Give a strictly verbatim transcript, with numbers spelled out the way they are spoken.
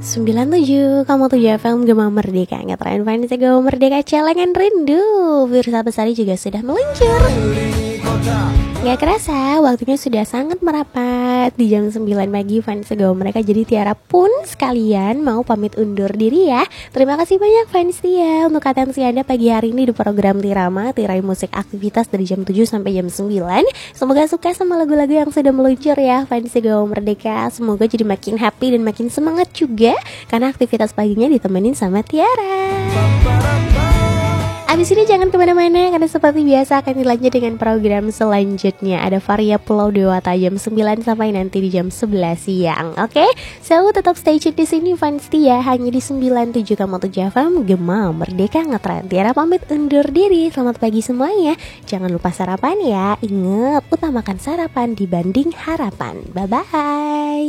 sembilan puluh tujuh koma tujuh F M Gema Merdeka, ngetren fans Gema Merdeka, celengan rindu. Virsa Besari juga sudah meluncur. Gak kerasa waktunya sudah sangat merapat di jam sembilan pagi fans Gema Merdeka. Jadi Tiara pun sekalian mau pamit undur diri ya. Terima kasih banyak fans Tia untuk atensi Anda pagi hari ini di program Tirama, Tirai Musik Aktivitas dari jam tujuh sampai jam sembilan. Semoga suka sama lagu-lagu yang sudah meluncur ya fans Gema Merdeka. Semoga jadi makin happy dan makin semangat juga karena aktivitas paginya ditemenin sama Tiara. Abis ini jangan kemana-mana karena seperti biasa akan dilanjut dengan program selanjutnya. Ada Varia Pulau Dewata jam sembilan sampai nanti di jam sebelas siang. Oke, okay? So tetap stay tune di sini fans Tia, hanya di sembilan puluh tujuh koma tujuh F M Gema Merdeka ngetren. Tiara pamit undur diri. Selamat pagi semuanya. Jangan lupa sarapan ya. Ingat, utamakan sarapan dibanding harapan. Bye bye.